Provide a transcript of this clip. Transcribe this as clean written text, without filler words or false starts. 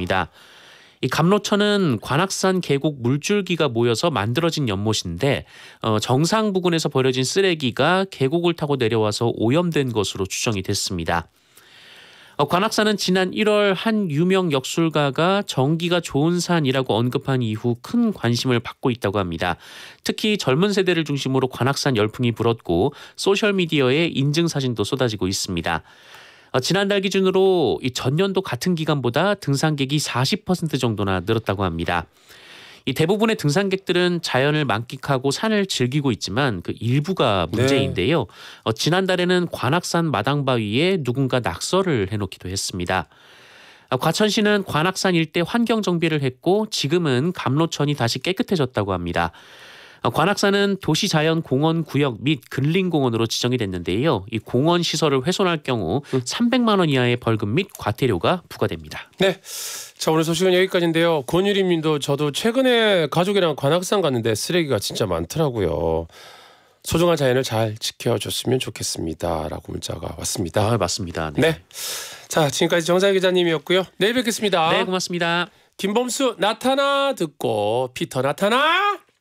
있습니다. 이 감로천은 관악산 계곡 물줄기가 모여서 만들어진 연못인데 정상 부근에서 버려진 쓰레기가 계곡을 타고 내려와서 오염된 것으로 추정이 됐습니다. 관악산은 지난 1월 한 유명 역술가가 전기가 좋은 산이라고 언급한 이후 큰 관심을 받고 있다고 합니다. 특히 젊은 세대를 중심으로 관악산 열풍이 불었고 소셜미디어에 인증사진도 쏟아지고 있습니다. 지난달 기준으로 이 전년도 같은 기간보다 등산객이 40% 정도나 늘었다고 합니다. 이 대부분의 등산객들은 자연을 만끽하고 산을 즐기고 있지만 그 일부가 문제인데요. 지난달에는 관악산 마당바위에 누군가 낙서를 해놓기도 했습니다. 과천시는 관악산 일대 환경 정비를 했고 지금은 감로천이 다시 깨끗해졌다고 합니다. 관악산은 도시자연공원 구역 및 근린공원으로 지정이 됐는데요. 이 공원 시설을 훼손할 경우 300만 원 이하의 벌금 및 과태료가 부과됩니다. 네. 자, 오늘 소식은 여기까지인데요. 권유림 님도 저도 최근에 가족이랑 관악산 갔는데 쓰레기가 진짜 많더라고요. 소중한 자연을 잘 지켜줬으면 좋겠습니다. 라고 문자가 왔습니다. 맞습니다. 네. 자, 지금까지 정상 기자님이었고요. 내일 뵙겠습니다. 네, 고맙습니다. 김범수 나타나 듣고 피터 나타나.